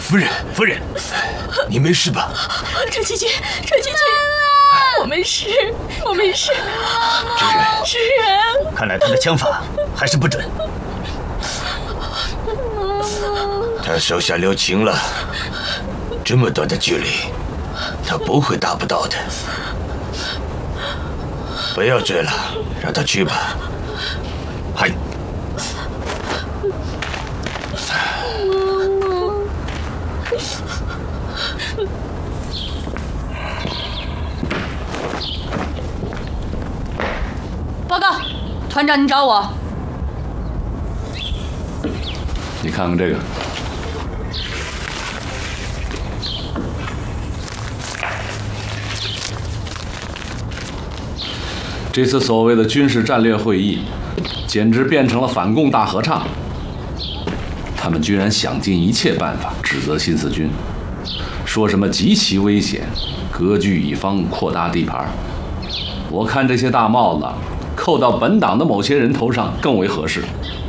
夫人，你没事吧？ 车姐姐，我没事。 知人，看来他的枪法还是不准。他手下留情了，这么短的距离，他不会打不到的。不要追了，让他去吧。嗨。 报告，团长，你找我。 你看看这个，这次所谓的军事战略会议，简直变成了反共大合唱。他们居然想尽一切办法指责新四军，说什么极其危险，割据一方，扩大地盘。我看这些大帽子扣到本党的某些人头上更为合适。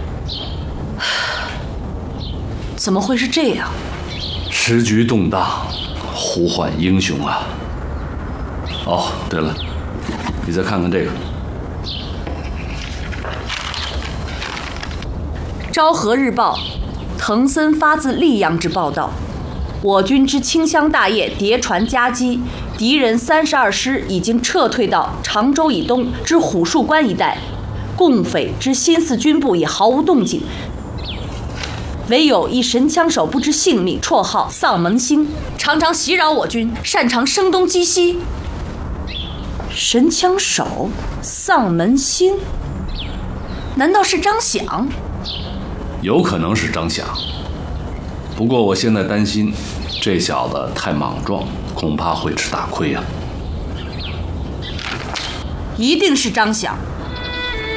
怎么会是这样？ 时局动荡，呼唤英雄啊！哦，对了，你再看看这个。 昭和日报，藤森发自溧阳之报道：我军之清乡大业谍传夹击，敌人32师已经撤退到常州以东之虎树关一带，共匪之新四军部也毫无动静。唯有一神枪手不知性命，绰号丧门星，常常袭扰我军，擅长声东击西。神枪手丧门星，难道是张响？ 有可能是张响，不过我现在担心，这小子太莽撞，恐怕会吃大亏啊。 一定是张响。